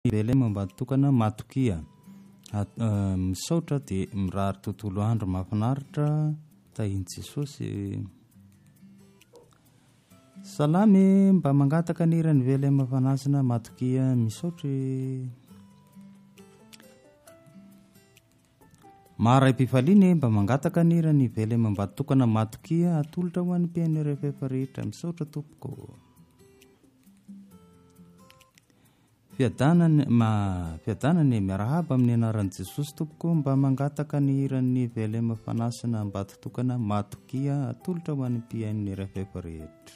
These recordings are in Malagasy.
velema mba tokana matokia misaotra dia mirary tontolo andro mahafinaritra tahiny Jesosy. Salamy mba mangataka ny irany velema fanasina matokia misaotry. Maray mpifaliany mba mangataka ny irany velema mba tokana matokia atolotra ho an'ny mpiaino rehefa rehetra misaotra tompoko. Fiadanany miarahaba amin'ny anaran'i Jesosy tompoko mba mangataka ny irany velema fanasina mba tokana matokia atolotra ho an'ny mpiaino rehefa rehetra.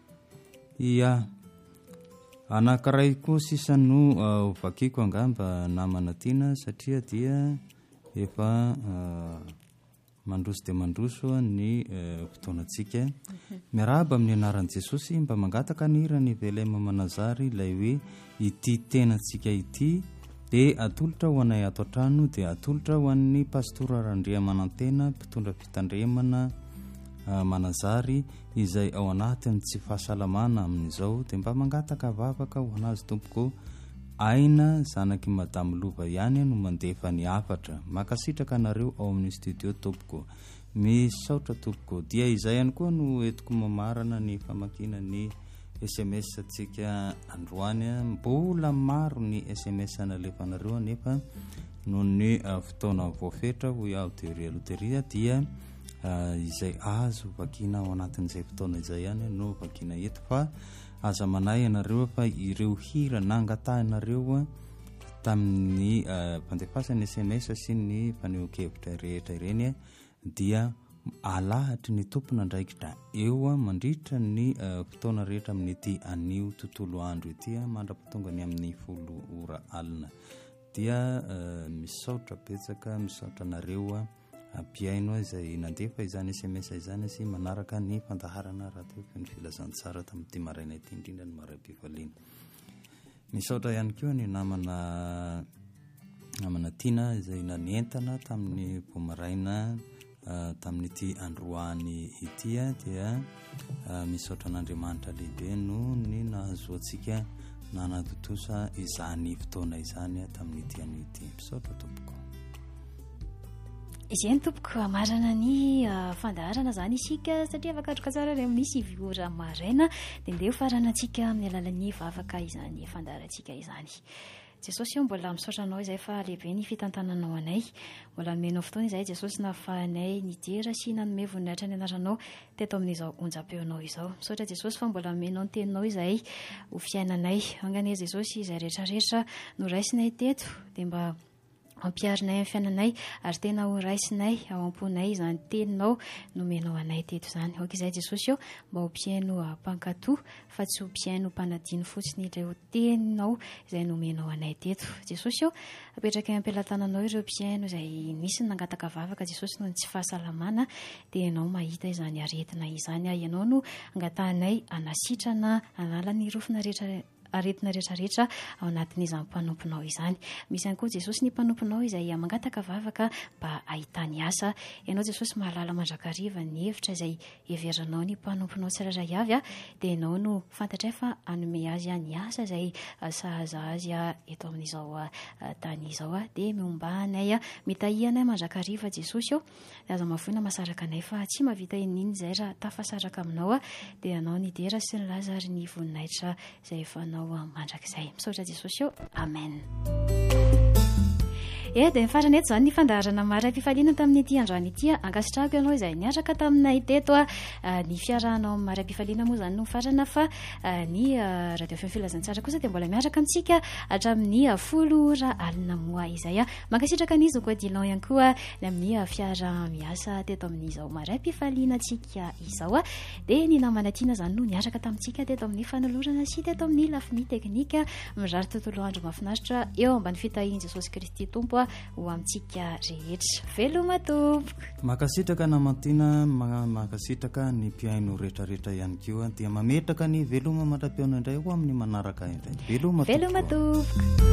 Ia, anankiray koa sisano vakiko angamba namana tiana satria dia efa mandroso dia mandroso ny fotoanantsika. Miarahaba amin'ny anaran'i Jesosy mba mangataka ny irany velema manazary ilay hoe ity tenantsika ity dia atolotra ho anay ato an-trano, dia atolotra ho an'ny pastora Randriamanantena mpitondra fitandremana manazary izay ao anatiny tsy fahasalamana amin'izao, dia mba mangataka vavaka ho anazy tompoko. Aina zanaky Madamo Lova ihany no mandefa ny afatra. Makasitraka anareo ao amin'ny studio tompoko. Misaotra tompoko. Dia izay ihany koa no entiko mamarana ny famakina ny SMS atsika androany. Mbola maro ny SMS nalefanareo nefa noho ny fotoana voafetra ho audioria loteria dia izay azo vakina ao anatin'izay fotoana izay ihany no vakina eto, fa aza manay ianareo fa ireo hira nangatahinareo tamin'ny fandefasan'ny SMS sy ny fanehoan-kevitra rehetra ireny dia alahatry ny tompona ndraikitra eo mandritra ny fotoana rehetra amin'ity anio tontolo andro ity mandra-patonga ny amin'ny 10 ora alina. Dia misaotra betsaka, misaotra nareo mpiaino izay nandefa izany SMS izany sy manaraka ny fandaharana radio feno filazantsara tamin'ity maraina ity, indrindra ny maray-pifaliana. Misaotra ihany koa ny namana tiana izay nanentana tamin'ny bomaraina tamin'ity androany ity dia misaotra n'Andriamanitra lehibe no ny nahazo antsika nanatotosa izany fotoana izany tamin'ity anio ity. Misaotra tompoko. Izay tompoko amarana ny fandaharana zany isika satria vakatroka tsara re misy viora maraina dia ndeha farana antsika amin'ny alalan'ny vavaka izany fandaharantsika izany. Jesosy io mbola misaotra anao izay fa lehibe ny fitantananao anay, mbola nomenao fotoana izay Jesosy nahafahanay nidera sy nanome voninahitra ny anaranao teto amin'izao onjam-peonao izao. Misaotra Jesosy fa mbola nomenao ny teninao izay ho fiainanay. Angane Jesosy izay rehetrarehetra no raisinay teto dia mba ampiarinay amin'ny fiainanay ary tena ho raisinay ao am-ponay izany teninao nomenao anay teto izany. Aoka izay Jesosy io mba ho mpiaino mpankatoa fa tsy ho mpiaino mpanadino fotsiny ilay ho teninao izay nomenao anay teto. Jesosy io apetraka am-pelantananao ireo mpiaino izay nisy nangataka vavaka Jesosy noho ny tsy fahasalamana, dia ianao mahita izany aretina izany, ianao no angatahanay anasitrana anala ny rofina aretina rehetrarehetra ao anatin'izany mpanomponao izany. Misy ihany koa Jesosy ny mpanomponao izay mangataka vavaka mba ahitany asa. Ianao Jesosy mahalala mandrakariva ny hevitra izay heveranao ny mpanomponao tsirairay avy dia ianao no fantatray fa anome azy ny asa izay sahaza azy eto amin'izao tany izao dia miombanay mitahianay mandrakariva Jesosy io. Aza mahafoina masaraka anay fa tsy mavita in'iny izay raha tafasaraka aminao dia ianao ny dera sy ny lazary ny voninahitra izay efanao mandrakizay. Misaotra Jesosy io. Amen. Dia farany eto izany ny fandaharana maray-pifaliana tamin'ity androany ity. Ankasitrahako ianao izay niaraka taminay teto ny fiarahanao amin'ny maray-pifaliana moa izany no farana, fa ny radio feno filazantsara kosa dia mbola miaraka amintsika hatramin'ny 10 ora alina moa izay. Mankasitraka ny zokodilao ihany koa ny amin'ny fiara miasa teto amin'izao maray-pifaliana antsika izao. Dia ny namana tiana izany no niaraka tamintsika teto amin'ny fanolorana sy teto amin'ny lafiny teknika mirary tontolo andro mahafinaritra eo ambany fitahian'i Jesosy Kristy tompo ho amintsika rehetra. Veloma tompoko. Makasitraka namantiana, makasitraka ny mpiaino rehetrarehetra ihany koa dia mametraka ny veloma mandra-peona indray ho amin'ny manaraka indray. Veloma tompoko.